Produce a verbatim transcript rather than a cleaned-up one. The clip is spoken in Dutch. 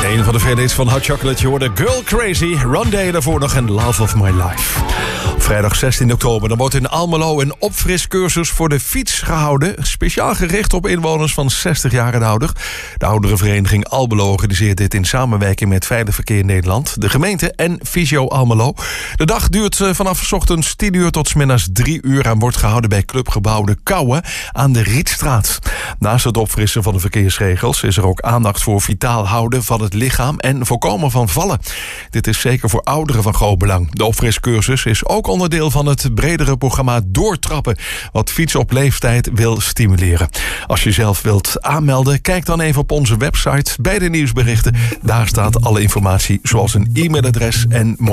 Een van de V D's van Hot Chocolate, je hoorde Girl Crazy, Rondé daarvoor nog en Love of My Life. Vrijdag zestien oktober, dan wordt in Almelo een opfriscursus voor de fiets gehouden. Speciaal gericht op inwoners van zestig jaar en ouder. De ouderenvereniging Almelo organiseert dit in samenwerking met Veilig Verkeer Nederland, de gemeente en Visio Almelo. De dag duurt vanaf 's ochtends tien uur tot 's middags drie uur en wordt gehouden bij Clubgebouw De Kouwen aan de Rietstraat. Naast het opfrissen van de verkeersregels is er ook aandacht voor vitaal houden van het lichaam en voorkomen van vallen. Dit is zeker voor ouderen van groot belang. De opfriscursus is ook onderdeel van het bredere programma Doortrappen, wat fietsen op leeftijd wil stimuleren. Als je zelf wilt aanmelden, kijk dan even op onze website bij de nieuwsberichten. Daar staat alle informatie, zoals een e-mailadres en